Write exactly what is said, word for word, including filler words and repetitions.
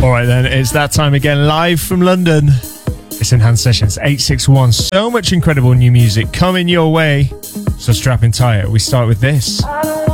All right then, it's that time again, live from London. It's Enhanced Sessions eight six one. So much incredible new music coming your way. So strap in tight. We start with this.